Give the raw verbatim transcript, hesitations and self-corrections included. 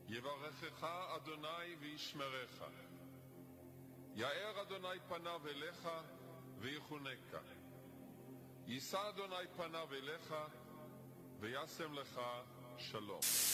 יברכך אדוני וישמרך. יאר אדוני פניו אליך ויחונקה. יישא אדוני פניו אליך וישם לך שלום.